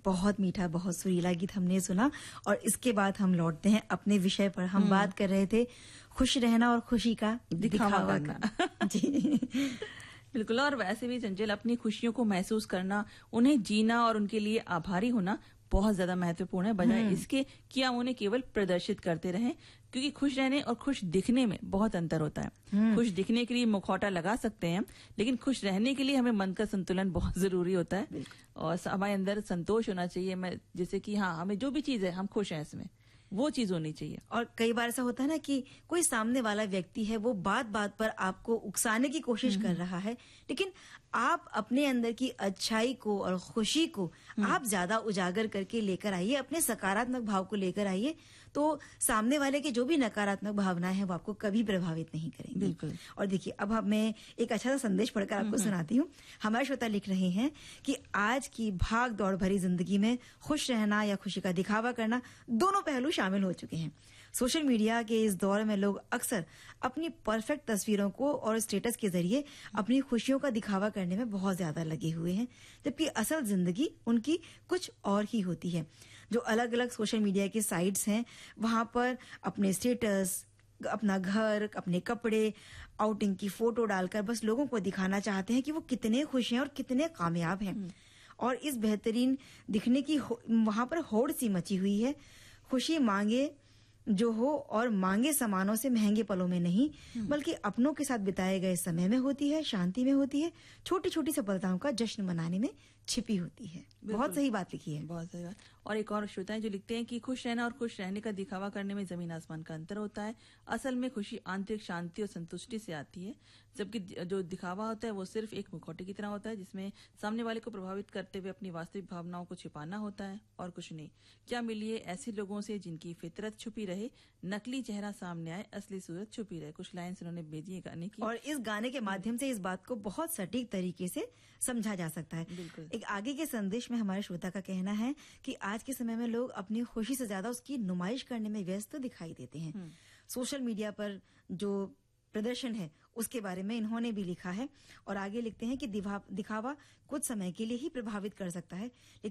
बहुत मीठा, बहुत सुरीला गीत हमने सुना और इसके बाद हम लौटते हैं अपने विषय पर। हम बात कर रहे थे खुश रहना और खुशी का दिखावा करना। जी बिल्कुल। और वैसे भी चंचल, अपनी खुशियों को महसूस करना, उन्हें जीना और उनके लिए आभारी होना बहुत ज्यादा महत्वपूर्ण है, बजाय इसके कि हम उन्हें केवल प्रदर्शित करते रहें, क्योंकि खुश रहने और खुश दिखने में बहुत अंतर होता है। खुश दिखने के लिए मुखौटा लगा सकते हैं, लेकिन खुश रहने के लिए हमें मन का संतुलन बहुत जरूरी होता है और हमारे अंदर संतोष होना चाहिए। जैसे कि हाँ, हमें जो भी चीज है हम खुश हैं इसमें, वो चीज होनी चाहिए। और कई बार ऐसा होता है ना कि कोई सामने वाला व्यक्ति है, वो बात बात पर आपको उकसाने की कोशिश कर रहा है, लेकिन आप अपने अंदर की अच्छाई को और खुशी को आप ज्यादा उजागर करके लेकर आइए, अपने सकारात्मक भाव को लेकर आइए, तो सामने वाले के जो भी नकारात्मक भावनाएं हैं वो आपको कभी प्रभावित नहीं करेंगी। बिल्कुल। और देखिए, अब मैं एक अच्छा सा संदेश पढ़कर आपको सुनाती हूँ। हमारे श्रोता लिख रहे हैं कि आज की भाग दौड़ भरी जिंदगी में खुश रहना या खुशी का दिखावा करना, दोनों पहलू शामिल हो चुके हैं। सोशल मीडिया के इस दौर में लोग अक्सर अपनी परफेक्ट तस्वीरों को और स्टेटस के जरिए अपनी खुशियों का दिखावा करने में बहुत ज्यादा लगे हुए हैं, जबकि असल जिंदगी उनकी कुछ और ही होती है। जो अलग अलग सोशल मीडिया की साइट्स हैं, वहां पर अपने स्टेटस, अपना घर, अपने कपड़े, आउटिंग की फोटो डालकर बस लोगों को दिखाना चाहते हैं कि वो कितने खुश हैं और कितने कामयाब हैं। और इस बेहतरीन दिखने की वहां पर होड़ सी मची हुई है। खुशी मांगे जो हो और मांगे सामानों से महंगे पलों में नहीं, बल्कि अपनों के साथ बिताए गए समय में होती है, शांति में होती है, छोटी छोटी सफलताओं का जश्न मनाने में छिपी होती है। बहुत सही बात लिखी है। बहुत सही बात। और एक और श्रोता है जो लिखते हैं कि खुश रहना और खुश रहने का दिखावा करने में जमीन आसमान का अंतर होता है। असल में खुशी आंतरिक शांति और संतुष्टि से आती है, जबकि जो दिखावा होता है वो सिर्फ एक मुखौटे की तरह होता है, जिसमें सामने वाले को प्रभावित करते हुए अपनी वास्तविक भावनाओं को छिपाना होता है और कुछ नहीं। क्या मिलिए ऐसे लोगों से जिनकी फितरत छुपी रहे, नकली चेहरा सामने आए, असली सूरत छुपी रहे। कुछ लाइन्स उन्होंने भेजी है गाने की, और इस गाने के माध्यम से इस बात को बहुत सटीक तरीके से समझा जा सकता है। बिल्कुल। एक आगे के संदेश में हमारे श्रोता का कहना है कि आज के समय में लोग अपनी खुशी से ज्यादा उसकी नुमाइश करने में व्यस्त दिखाई देते हैं। सोशल मीडिया पर जो प्रदर्शन है उसके बारे में इन्होंने भी लिखा है और आगे लिखते हैं कि दिखावा कुछ समय के लिए ही प्रभावित कर सकता है,